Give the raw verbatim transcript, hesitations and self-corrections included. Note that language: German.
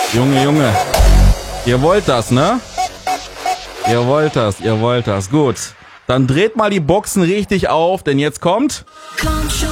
Junge, Junge. Ihr wollt das, ne? Ihr wollt das, ihr wollt das. Gut. Dann dreht mal die Boxen richtig auf, denn jetzt kommt...